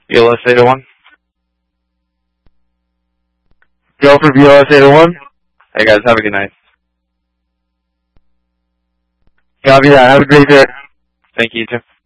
BLS 801. Go for BLS 801. Hey guys, have a good night. Copy that. Have a great day. Thank you too.